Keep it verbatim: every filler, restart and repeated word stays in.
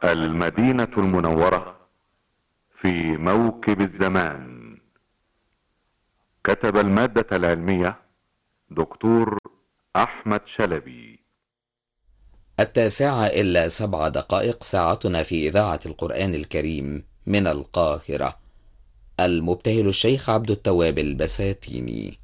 المدينة المنورة في موكب الزمان. كتب المادة العلمية دكتور أحمد شلبي. التاسعة إلا سبع دقائق، ساعتنا في إذاعة القرآن الكريم من القاهرة. المبتهل الشيخ عبد التواب البساتيني.